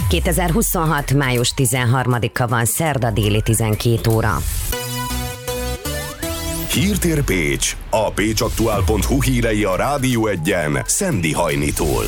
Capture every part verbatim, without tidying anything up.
kétezer-huszonhat. május tizenharmadika van, szerda, déli tizenkét óra. Hírtér Pécs. A pécsaktuál pont hu hírei a Rádió Egyen Szendi Hajnitól.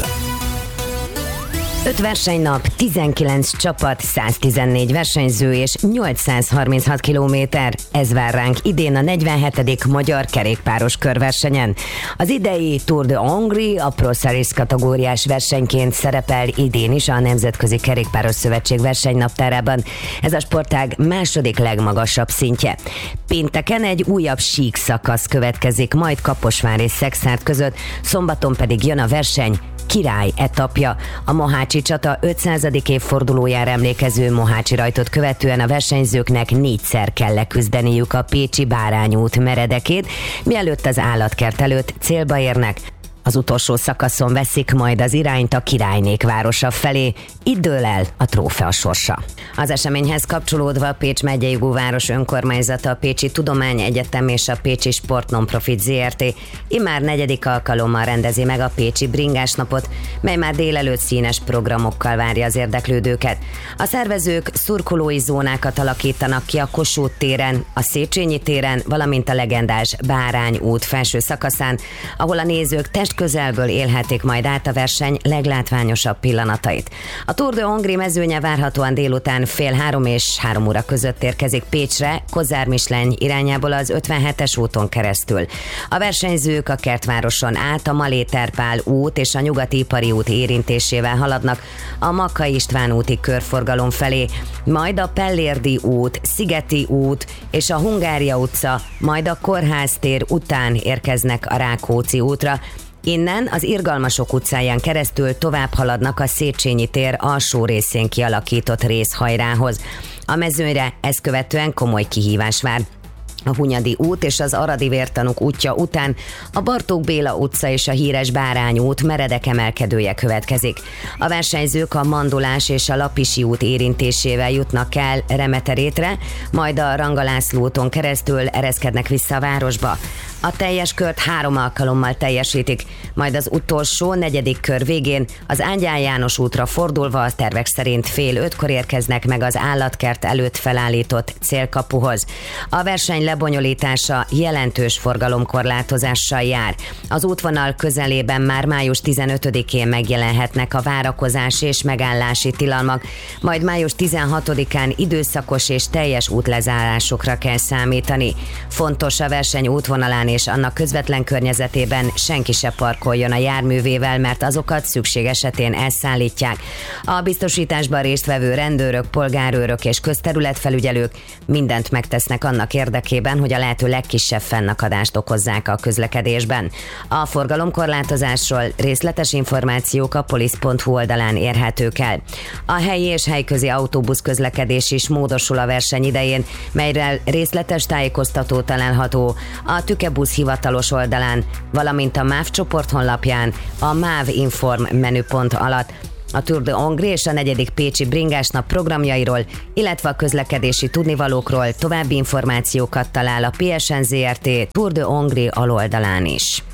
öt versenynap, tizenkilenc csapat, száztizennégy versenyző és nyolcszázharminchat kilométer. Ez vár ránk idén a negyvenhetedik magyar kerékpáros körversenyen. Az idei Tour de Hongrie a Pro Series kategóriás versenyként szerepel idén is a Nemzetközi Kerékpáros Szövetség versenynaptárában. Ez a sportág második legmagasabb szintje. Pénteken egy újabb sík szakasz következik, majd Kaposvár és Szekszárd között, szombaton pedig jön a verseny király etapja. A Mohácsi csata ötszázadik évfordulójára emlékező Mohácsi rajtot követően a versenyzőknek négyszer kell leküzdeniük a pécsi Bárányút meredekét, mielőtt az állatkert előtt célba érnek. Az utolsó szakaszon veszik majd az irányt a királynék városa felé, itt dől el a trófea sorsa. Az eseményhez kapcsolódva a Pécs megyei város önkormányzata, a Pécsi Tudományegyetem és a Pécsi Sport Nonprofit zé er té immár negyedik alkalommal rendezi meg a Pécsi Bringás napot, mely már délelőtt színes programokkal várja az érdeklődőket. A szervezők szurkolói zónákat alakítanak ki a Kossuth téren, a Széchenyi téren, valamint a legendás Bárány út felső szakaszán, ahol a nézők test közelből élhetik majd át a verseny leglátványosabb pillanatait. A Tour de Hongrie mezőnye várhatóan délután fél három és három óra között érkezik Pécsre, Kozár-Misleny irányából az ötvenhetes úton keresztül. A versenyzők a Kertvároson át a Maléter-Pál út és a Nyugati Ipari út érintésével haladnak a Makka István úti körforgalom felé, majd a Pellérdi út, Szigeti út és a Hungária utca, majd a Kórház tér után érkeznek a Rákóczi útra. Innen az Irgalmasok utcáján keresztül tovább haladnak a Széchenyi tér alsó részén kialakított részhajrához. A mezőnyre ezt követően komoly kihívás vár. A Hunyadi út és az Aradi vértanúk útja után a Bartók Béla utca és a híres Bárány út meredek emelkedője következik. A versenyzők a Mandulás és a Lapisi út érintésével jutnak el Remeterétre, majd a Ranga László úton keresztül ereszkednek vissza a városba. A teljes kört három alkalommal teljesítik, majd az utolsó, negyedik kör végén az Ángyán János útra fordulva a tervek szerint fél ötkor érkeznek meg az állatkert előtt felállított célkapuhoz. A verseny lebonyolítása jelentős forgalomkorlátozással jár. Az útvonal közelében már május tizenötödikén megjelenhetnek a várakozás és megállási tilalmak, majd május tizenhatodikán időszakos és teljes útlezárásokra kell számítani. Fontos a verseny útvonalán és annak közvetlen környezetében senki se parkoljon a járművével, mert azokat szükség esetén elszállítják. A biztosításban résztvevő rendőrök, polgárőrök és közterületfelügyelők mindent megtesznek annak érdekében, hogy a lehető legkisebb fennakadást okozzák a közlekedésben. A forgalomkorlátozásról részletes információk a polisz pont hu oldalán érhetők el. A helyi és helyközi autóbusz közlekedés is módosul a verseny idején, melyről részletes tájékoztató található a Tükebusz hivatalos oldalán, valamint a MÁV csoport honlapján, a MÁV Inform menüpont alatt. A Tour de Hongrie és a negyedik Pécsi Bringásnap programjairól, illetve a közlekedési tudnivalókról további információkat talál a pé es en zé er té Tour de Hongrie aloldalán is.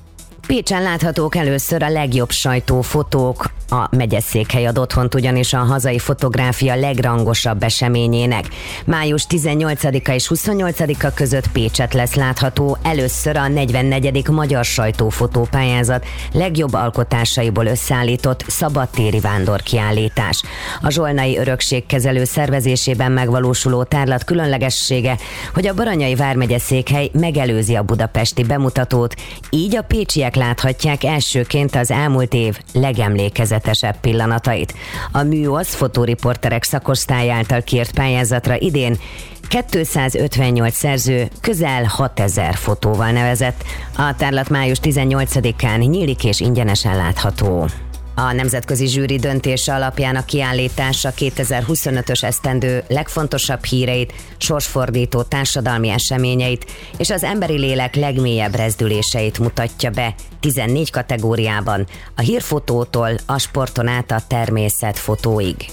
Pécsen láthatók először a legjobb sajtófotók. A megyeszékhely ad otthont ugyanis a hazai fotográfia legrangosabb eseményének. május tizennyolcadika és huszonnyolcadika között Pécset lesz látható először a negyvennegyedik Magyar Sajtófotópályázat legjobb alkotásaiból összeállított szabadtéri vándorkiállítás. A zsolnai örökségkezelő szervezésében megvalósuló tárlat különlegessége, hogy a Baranyai vármegyeszékhely megelőzi a budapesti bemutatót, így a pécsiek láthatják elsőként az elmúlt év legemlékezetesebb pillanatait. A műosz fotóriporterek szakosztály által kiírt pályázatra idén kétszázötvennyolc szerző közel hatezer fotóval nevezett. A tárlat május tizennyolcadikán nyílik és ingyenesen látható. A nemzetközi zsűri döntése alapján a kiállítás a kétezer-huszonötös esztendő legfontosabb híreit, sorsfordító társadalmi eseményeit és az emberi lélek legmélyebb rezdüléseit mutatja be tizennégy kategóriában, a hírfotótól a sporton át a természetfotóig.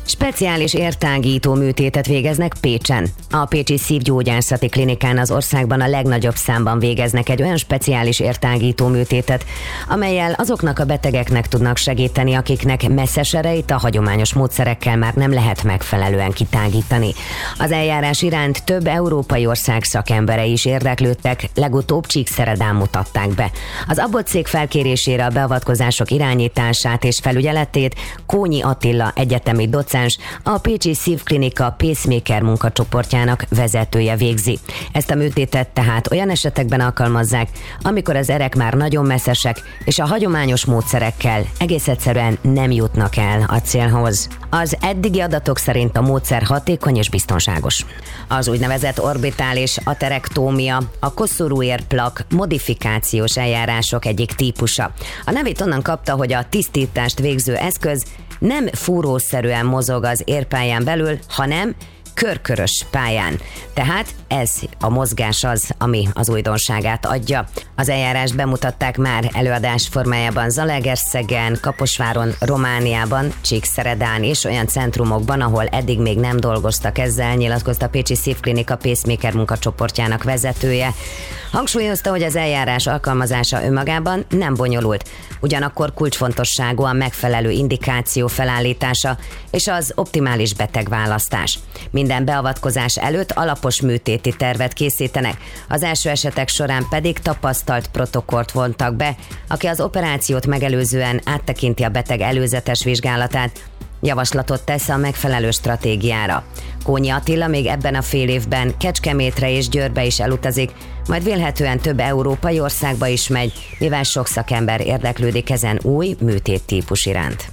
Speciális értágító műtétet végeznek Pécsen. A Pécsi Szívgyógyászati Klinikán az országban a legnagyobb számban végeznek egy olyan speciális értágító műtétet, amellyel azoknak a betegeknek tudnak segíteni, akiknek messzes erejét a hagyományos módszerekkel már nem lehet megfelelően kitágítani. Az eljárás iránt több európai ország szakemberei is érdeklődtek, legutóbb Csíkszeredán mutatták be. Az Abbott cég felkérésére a beavatkozások irányítását és felügyeletét Kónyi Attila egyetemi docens, a Pécsi Szívklinika pacemaker munkacsoportjának vezetője végzi. Ezt a műtétet tehát olyan esetekben alkalmazzák, amikor az erek már nagyon messzesek, és a hagyományos módszerekkel egész egyszerűen nem jutnak el a célhoz. Az eddigi adatok szerint a módszer hatékony és biztonságos. Az úgynevezett orbitális aterektómia a koszorúérplak modifikációs eljárások egyik típusa. A nevét onnan kapta, hogy a tisztítást végző eszköz nem fúrószerűen mozog az érpályán belül, hanem körkörös pályán. Tehát ez a mozgás az, ami az újdonságát adja. Az eljárást bemutatták már előadás formájában Zalaegerszegen, Kaposváron, Romániában, Csíkszeredán és olyan centrumokban, ahol eddig még nem dolgoztak ezzel, nyilatkozta a Pécsi Szívklinika pacemaker munkacsoportjának vezetője. Hangsúlyozta, hogy az eljárás alkalmazása önmagában nem bonyolult, ugyanakkor kulcsfontosságú a megfelelő indikáció felállítása és az optimális betegválasztás. Minden beavatkozás előtt alapos műtéti tervet készítenek, az első esetek során pedig tapasztalt protokollt vontak be, aki az operációt megelőzően áttekinti a beteg előzetes vizsgálatát, javaslatot tesz a megfelelő stratégiára. Kónyi Attila még ebben a fél évben Kecskemétre és Győrbe is elutazik, majd vélhetően több európai országba is megy, mivel sok szakember érdeklődik ezen új műtéttípus iránt.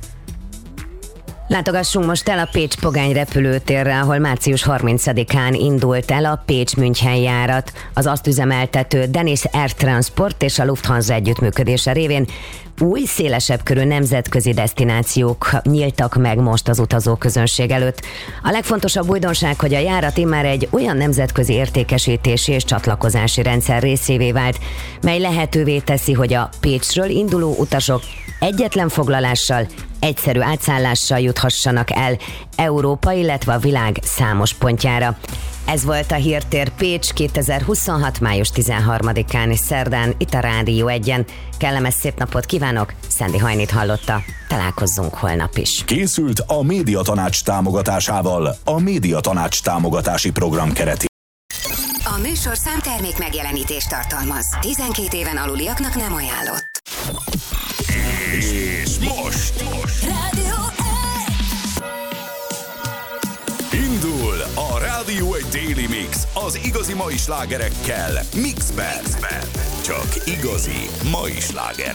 Látogassunk most el a Pécs-Pogány repülőtérre, ahol március harmincadikán indult el a Pécs-München járat. Az azt üzemeltető Danish Air Transport és a Lufthansa együttműködése révén új, szélesebb körű nemzetközi desztinációk nyíltak meg most az utazóközönség előtt. A legfontosabb újdonság, hogy a járat immár egy olyan nemzetközi értékesítési és csatlakozási rendszer részévé vált, mely lehetővé teszi, hogy a Pécsről induló utasok egyetlen foglalással, egyszerű átszállással juthassanak el Európa, illetve a világ számos pontjára. Ez volt a Hírtér Pécs kétezer-huszonhat. május tizenharmadikán és szerdán itt a Rádió egyen. Kellemes szép napot kívánok, Szendi Hajnit hallotta. Találkozzunk holnap is. Készült a Médiatanács támogatásával, a Médiatanács támogatási program keretében. A műsorszám termék megjelenítést tartalmaz. tizenkét éven aluliaknak nem ajánlott. És most, most. Rádió Indul a Rádió egy Daily Mix az igazi mai slágerekkel Mixben. Csak igazi mai slágerek.